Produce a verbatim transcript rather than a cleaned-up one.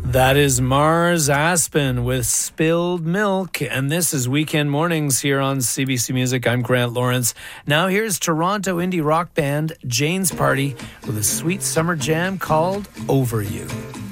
That is Mars Aspen with Spilled Milk, and this is Weekend Mornings here on C B C Music. I'm Grant Lawrence. Now here's Toronto indie rock band Jane's Party with a sweet summer jam called Over You.